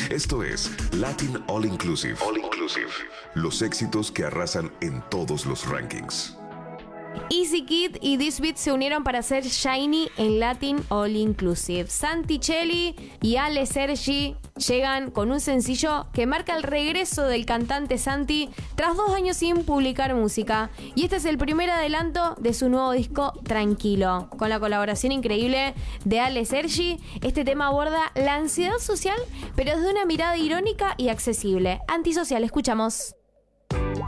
Esto es Latin All Inclusive. All Inclusive. Los éxitos que arrasan en todos los rankings. Easy Kid y This Beat se unieron para hacer Shiny en Latin All Inclusive. Santi Cheli y Ale Sergi llegan con un sencillo que marca el regreso del cantante Santi tras 2 años sin publicar música. Y este es el primer adelanto de su nuevo disco Tranquilo. Con la colaboración increíble de Ale Sergi, este tema aborda la ansiedad social, pero desde una mirada irónica y accesible. Antisocial, escuchamos.